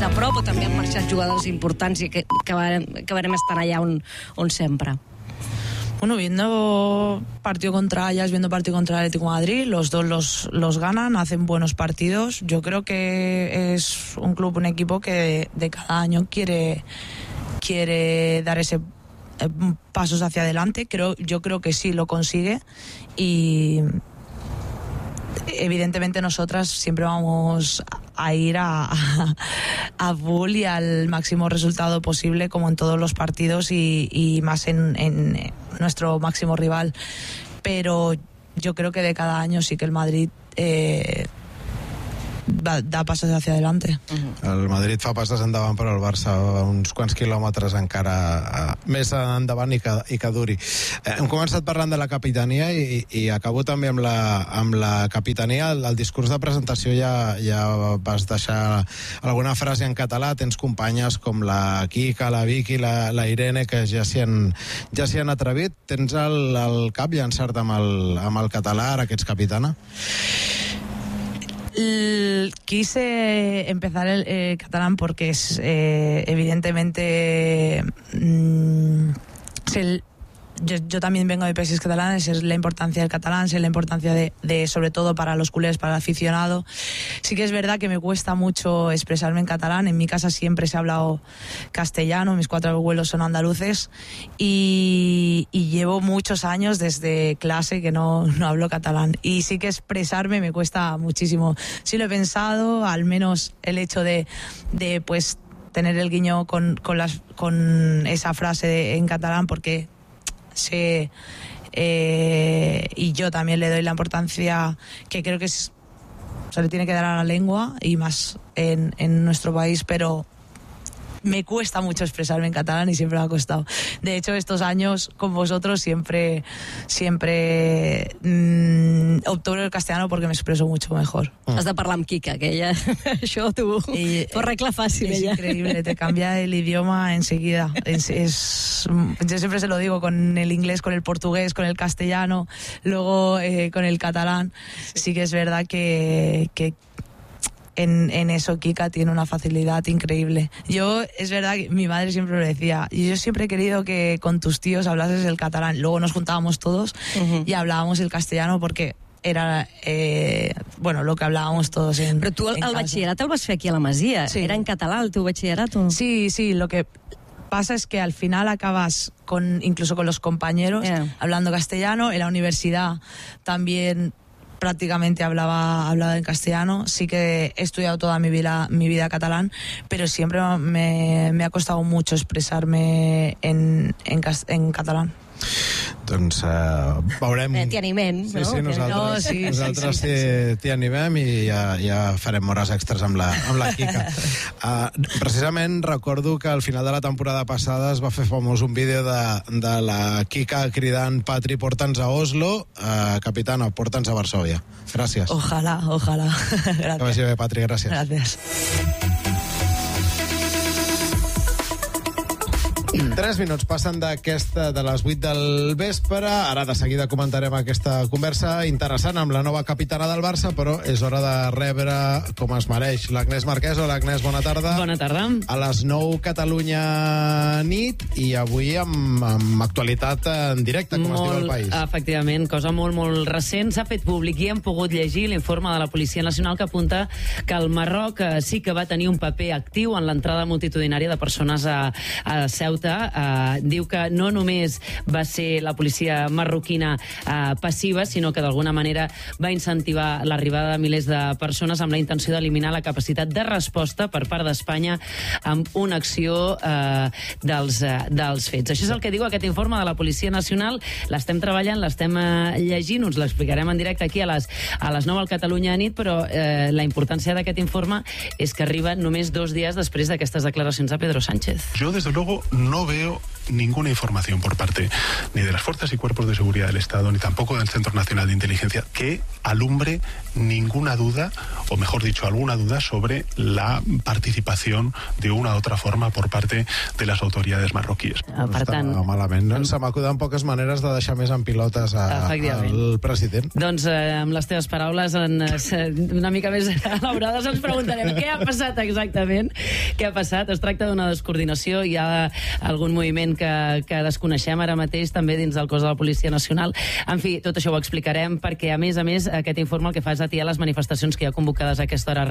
de prop, o també han marxat jugadors importants i que acabarem estant allà on sempre? Bueno, viendo partido contra Ajax, viendo partido contra el Atlético de Madrid, los dos los ganan, hacen buenos partidos. Yo creo que es un club, un equipo que de cada año quiere dar ese pasos hacia adelante. Yo creo que sí lo consigue, y evidentemente nosotras siempre vamos a ir a full y al máximo resultado posible, como en todos los partidos, y más en nuestro máximo rival. Pero yo creo que de cada año sí que el Madrid da passos hacia adelante. El Madrid fa passes endavant, però el Barça uns quants quilòmetres encara més endavant i que duri. Hem començat parlant de la capitania i acabo també amb la capitania. El discurs de presentació ja vas deixar alguna frase en català. Tens companyes com la Quica, la Vicky, la Irene, que ja s'hi han atrevit. Tens al cap llançar-te amb el català, ara que ets capitana? Quise empezar el catalán porque es evidentemente yo también vengo de países catalanes, es la importancia del catalán, es la importancia de sobre todo para los culés, para el aficionado. Sí que es verdad que me cuesta mucho expresarme en catalán. En mi casa siempre se ha hablado castellano, mis 4 abuelos son andaluces, y llevo muchos años desde clase que no hablo catalán, y sí que expresarme me cuesta muchísimo. Sí lo he pensado, al menos el hecho de pues tener el guiño con esa frase en catalán, porque sí, y yo también le doy la importancia que creo que se le tiene que dar a la lengua, y más en nuestro país, pero me cuesta mucho expresarme en catalán y siempre me ha costado. De hecho, estos años con vosotros siempre opto por el castellano porque me expreso mucho mejor. Has de parlar amb Quica, que ella això t'ho arregla fàcil. Es increíble, te cambia el idioma enseguida. Yo siempre se lo digo, con el inglés, con el portugués, con el castellano, luego con el catalán. Sí que es verdad que en eso Quica tiene una facilidad increíble. Es verdad que mi madre siempre lo decía, y yo siempre he querido que con tus tíos hablases el catalán. Luego nos juntábamos todos y hablábamos el castellano, porque era lo que hablábamos todos en Però tu el batxillerat el vas fer aquí a la Masia. Sí. Era en català el teu batxillerat? Sí, lo que pasa es que al final acabas incluso con los compañeros hablando castellano. En la universidad también prácticamente hablaba en castellano. Sí que he estudiado toda mi vida catalán, pero siempre me ha costado mucho expresarme en catalán. Doncs veurem... T'hi animem, no? Sí, nosaltres t'hi animem, i ja farem hores extres amb la Quica. Precisament recordo que al final de la temporada passada es va fer famós un vídeo de la Quica cridant: Patri, porta'ns a Oslo, capitana, porta'ns a Varsòvia. Gràcies. Ojalá. Que vagi bé, Patri, gràcies. Gràcies. 3 minuts passen de les 8 del vespre. Ara de seguida comentarem aquesta conversa interessant amb la nova capitana del Barça, però és hora de rebre com es mereix l'Agnès Marquès. Hola, Agnès, bona tarda. Bona tarda. A les 9 Catalunya nit, i avui amb actualitat en directe, com es diu al país. Efectivament, cosa molt recent. S'ha fet públic i hem pogut llegir l'informe de la Policia Nacional, que apunta que el Marroc sí que va tenir un paper actiu en l'entrada multitudinària de persones a Ceuta. Diu que no només va ser la policia marroquina passiva, sinó que d'alguna manera va incentivar l'arribada de milers de persones amb la intenció d'eliminar la capacitat de resposta per part d'Espanya amb una acció dels fets. Això és el que diu aquest informe de la Policia Nacional. L'estem treballant, l'estem llegint, us l'explicarem en directe aquí a les 9 al Catalunya nit, però la importància d'aquest informe és que arriba només 2 dies després d'aquestes declaracions de Pedro Sánchez. Yo, desde luego, no veo ninguna información por parte ni de las fuerzas y cuerpos de seguridad del Estado, ni tampoco del Centro Nacional de Inteligencia, que alumbre ninguna duda, o mejor dicho, alguna duda sobre la participación de una u otra forma por parte de las autoridades marroquíes. Per tant... Està malament. No? Se m'acuden poques maneres de deixar més en pilotes al president. Doncs amb les teves paraules una mica més elaborades ens preguntarem què ha passat exactament, què ha passat. Es tracta d'una descoordinació, hi ha algun moviment que desconeixem ara mateix també dins del cos de la Policia Nacional. En fi, tot això ho explicarem perquè a més, aquest informe el que fa és atiar les manifestacions que hi ha convocades a aquesta hora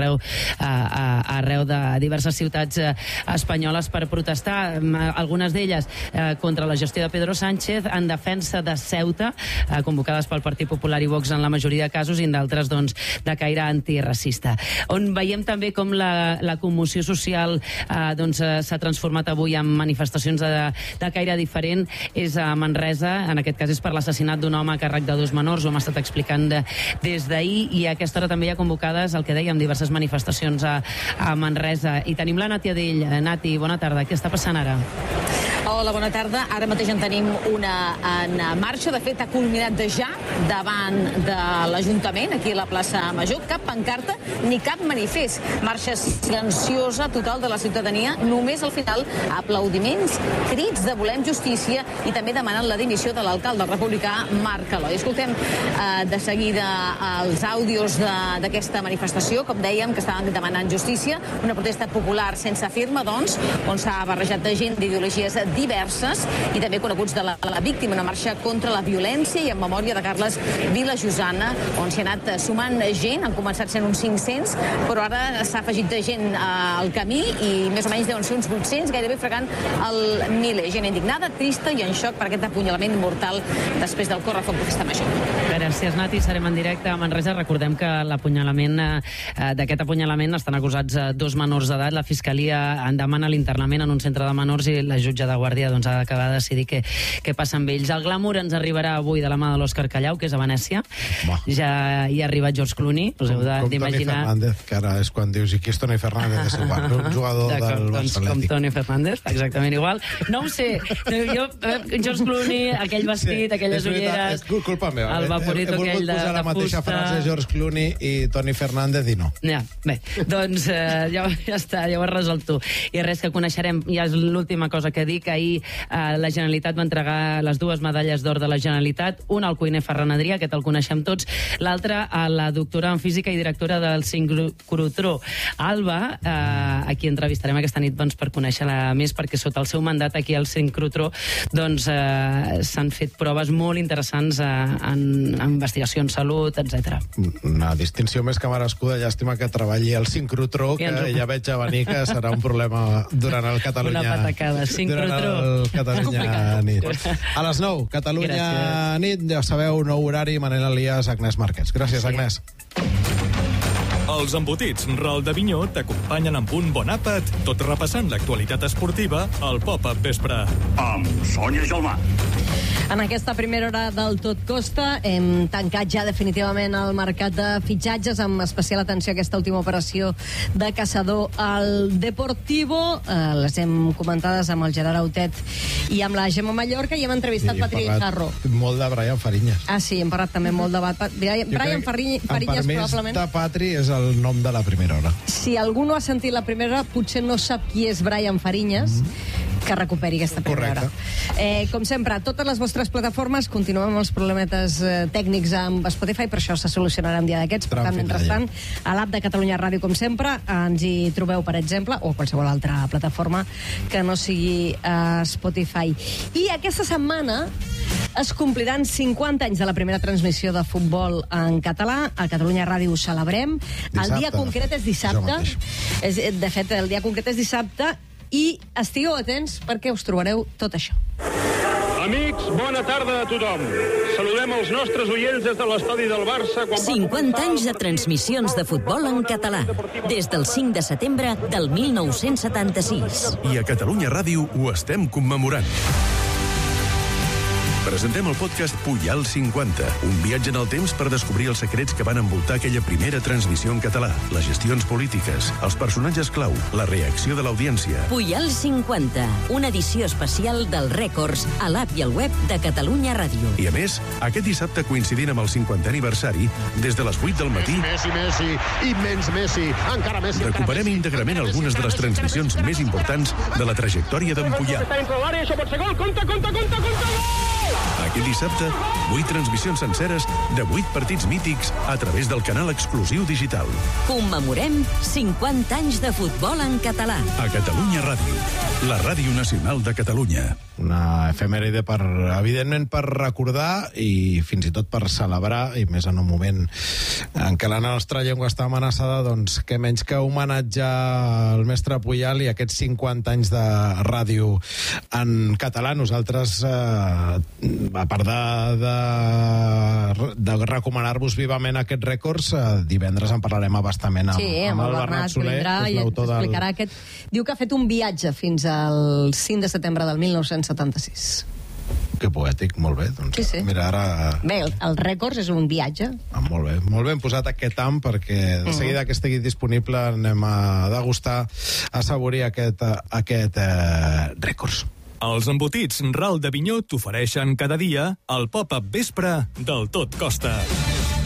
arreu de diverses ciutats espanyoles per protestar, algunes d'elles contra la gestió de Pedro Sánchez, en defensa de Ceuta, convocades pel Partit Popular i Vox en la majoria de casos, i d'altres de caire antiracista. On veiem també com la commoció social s'ha transformat avui en manifestacions de caire diferent és a Manresa. En aquest cas és per l'assassinat d'un home a càrrec de 2 menors, ho hem estat explicant des d'ahir, i a aquesta hora també hi ha convocades, el que dèiem, diverses manifestacions a Manresa. I tenim la Nati Adell. Nati, bona tarda. Què està passant ara? Hola, bona tarda. Ara mateix en tenim una en marxa. De fet, ha culminat ja davant de l'Ajuntament, aquí a la plaça Major. Cap pancarta ni cap manifest. Marxa silenciosa total de la ciutadania. Només al final aplaudiments, crits de volem justícia i també demanen la dimissió de l'alcalde republicà Marc Aloi. Escoltem de seguida els àudios d'aquesta manifestació, com dèiem, que estaven demanant justícia. Una protesta popular sense firma, doncs, on s'ha barrejat de gent d'ideologies diverses i també coneguts de la víctima. Una marxa contra la violència i en memòria de Carles Vilajosana, on s'hi ha anat sumant gent. Han començat sent uns 500, però ara s'ha afegit de gent al camí i més o menys deuen ser uns 800, gairebé fregant el miler. Gent indignada, trista i en xoc per aquest apunyalament mortal després del correfoc de Festa Major. Gràcies, Nati. Serem en directe a Manresa. Recordem que d'aquest apunyalament estan acusats 2 menors d'edat. La Fiscalia en demana l'internament en un centre de menors i la jutge de guàrdia ha d'acabar de decidir què passa amb ells. El glamour ens arribarà avui de la mà de l'Òscar Callau, que és a Venècia. Ja hi ha arribat George Clooney. Us heu d'imaginar... Com Toni Fernández, que ara és quan dius i qui és Toni Fernández? És igual, un jugador del Barça Atlètic. Com Toni Fernández, exactament igual. No ho sé. George Clooney, aquell vestit, aquelles ulleres... És culpa meva. El vaporito aquell de fusta... He volgut posar la mateixa frase George Clooney i Toni Fernández i no. Ja, bé, doncs ja està, ja ho has resolt tu. I res, que coneixerem, ja és l'última cosa que dic, ahir la Generalitat va entregar les 2 medalles d'or de la Generalitat, una al cuiner Ferran Adrià, aquest el coneixem tots, l'altra a la doctora en física i directora del sincrotró, Alba, a qui entrevistarem aquesta nit per conèixer-la més, perquè sota el seu mandat aquí al sincrotró s'han fet proves molt interessants en investigació en salut, etc. Una distinció més que merescuda. Llàstima que treballi al sincrotró, que ja veig a venir que serà un problema durant el Catalunya... Una patacada, sincrotró. Durant el Catalunya nit. A les 9, Catalunya nit, ja sabeu, nou horari, Manel Elias, Agnès Márquez. Gràcies, Agnès. Els embotits Ral de Vinyó t'acompanyen amb un bon àpat, tot repassant l'actualitat esportiva al Pop-Up Vespre. Amb Sònia Gelmà. En aquesta primera hora del Tot Costa hem tancat ja definitivament el mercat de fitxatges, amb especial atenció a aquesta última operació de Caçador al Deportivo. Les hem comentades amb el Gerard Autet i amb la Gemma Mallorca, i hem entrevistat Patri Jarro. Molt de Brian Fariñas. Sí, hem parlat també molt de Brian Fariñas, probablement. De Patri és el nom de la primera hora. Si algú no ha sentit la primera hora, potser no sap qui és Brian Fariñas, que recuperi aquesta primera hora. Com sempre, a totes les vostres plataformes continuem amb els problemetes tècnics amb Spotify, per això se solucionarà un dia d'aquests. Per tant, mentrestant, a l'app de Catalunya Ràdio, com sempre, ens hi trobeu, per exemple, o qualsevol altra plataforma que no sigui Spotify. I aquesta setmana es compliran 50 anys de la primera transmissió de futbol en català. A Catalunya Ràdio ho celebrem. El dia concret és dissabte. De fet, el dia concret és dissabte. I estigueu atents perquè us trobareu tot això. Amics, bona tarda a tothom. Saludem els nostres oients des de l'estadi del Barça. 50 anys de transmissions de futbol en català, des del 5 de setembre del 1976. I a Catalunya Ràdio ho estem commemorant. Presentem el podcast Puyal 50, un viatge en el temps per descobrir els secrets que van envoltar aquella primera transmissió en català, les gestions polítiques, els personatges clau, la reacció de l'audiència. Puyal 50, una edició especial dels rècords a l'app i al web de Catalunya Ràdio. I a més, aquest dissabte coincidint amb el 50è aniversari, des de les 8 del matí, Messi, immens Messi, encara Messi. Recuperem íntegrament algunes de les transmissions més importants de la trajectòria d'en Puyal. Aquest dissabte, 8 transmissions senceres de 8 partits mítics a través del canal exclusiu digital. Commemorem 50 anys de futbol en català. A Catalunya Ràdio, la ràdio nacional de Catalunya. Una efemèride evidentment per recordar i fins i tot per celebrar, i més en un moment en què la nostra llengua està amenaçada, doncs què menys que homenatjar al mestre Puyal i aquests 50 anys de ràdio en català. Nosaltres, a part de recomanar-vos vivament aquests rècords, divendres en parlarem abastament amb el Bernat Soler, que és l'autor del... Diu que ha fet un viatge fins al 5 de setembre del 1976. Que poètic, molt bé. Doncs, sí. Mira, ara... Bé, el rècords és un viatge. Molt ben posat aquest am, perquè de seguida que estigui disponible anem a degustar, a assaborir aquest rècords. Els embotits Ral d'Avinyó t'ofereixen cada dia el pop-up vespre del Tot Costa.